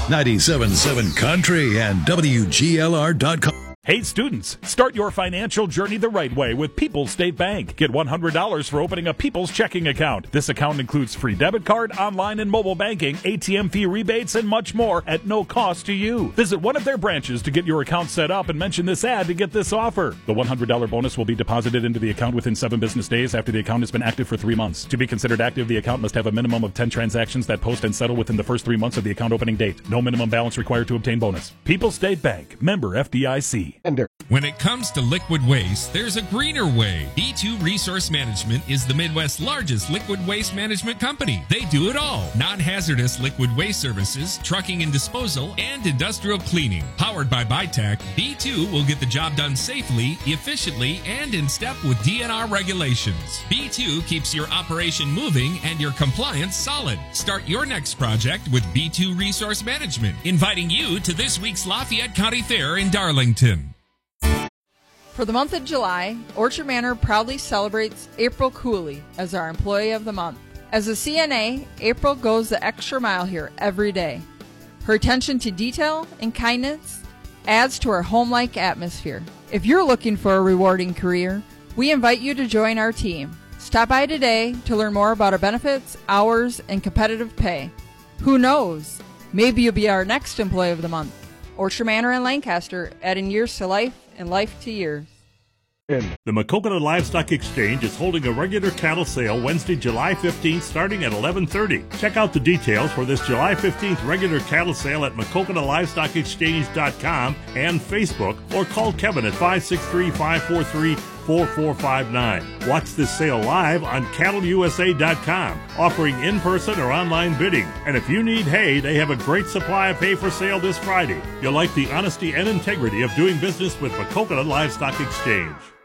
97.7 Country and WGLR.com. Hey students, start your financial journey the right way with People's State Bank. Get $100 for opening a People's checking account. This account includes free debit card, online and mobile banking, ATM fee rebates, and much more at no cost to you. Visit one of their branches to get your account set up and mention this ad to get this offer. The $100 bonus will be deposited into the account within 7 business days after the account has been active for 3 months. To be considered active, the account must have a minimum of 10 transactions that post and settle within the first 3 months of the account opening date. No minimum balance required to obtain bonus. People's State Bank, member FDIC. When it comes to liquid waste, there's a greener way. B2 Resource Management is the Midwest's largest liquid waste management company. They do it all. Non-hazardous liquid waste services, trucking and disposal, and industrial cleaning. Powered by BITAC, B2 will get the job done safely, efficiently, and in step with DNR regulations. B2 keeps your operation moving and your compliance solid. Start your next project with B2 Resource Management, inviting you to this week's Lafayette County Fair in Darlington. For the month of July, Orchard Manor proudly celebrates April Cooley as our Employee of the Month. As a CNA, April goes the extra mile here every day. Her attention to detail and kindness adds to her home-like atmosphere. If you're looking for a rewarding career, we invite you to join our team. Stop by today to learn more about our benefits, hours, and competitive pay. Who knows? Maybe you'll be our next Employee of the Month. Orchard Manor in Lancaster, adding years to life and life to years. The Maquoketa Livestock Exchange is holding a regular cattle sale Wednesday, July 15th, starting at 11:30. Check out the details for this July 15th regular cattle sale at MaquoketaLivestockExchange.com and Facebook, or call Kevin at 563-543-4459. Watch this sale live on CattleUSA.com, offering in-person or online bidding. And if you need hay, they have a great supply of hay for sale this Friday. You'll like the honesty and integrity of doing business with Maquoketa Livestock Exchange.